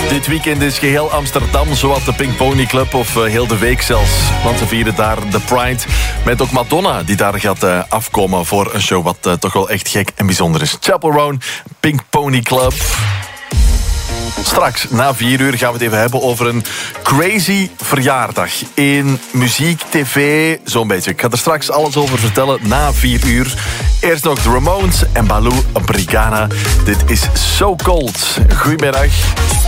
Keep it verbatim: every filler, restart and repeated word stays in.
Dit weekend is geheel Amsterdam, zowat de Pink Pony Club of uh, heel de week zelfs. Want ze vieren daar de Pride met ook Madonna die daar gaat uh, afkomen voor een show wat uh, toch wel echt gek en bijzonder is. Chapel Roan, Pink Pony Club. Straks, na vier uur, gaan we het even hebben over een crazy verjaardag. In muziek, tv, zo'n beetje. Ik ga er straks alles over vertellen na vier uur. Eerst nog de Ramones en Baloo Brigana. Dit is So Cold. Goedemiddag.